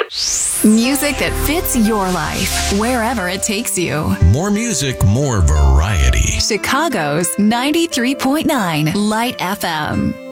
Music that fits your life, wherever it takes you. More music, more variety. Chicago's 93.9 Light FM.